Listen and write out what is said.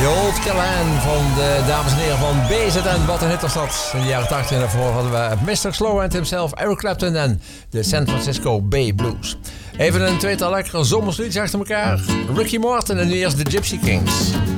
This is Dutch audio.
Old Callahan van de dames en heren van BZN. Wat een hit was dat. In de jaren 80 en daarvoor hadden we Mr. Slowhand himself, Eric Clapton en de San Francisco Bay Blues. Even een tweetal lekkere zomersliedjes achter elkaar. Ricky Martin en nu eerst de Gypsy Kings.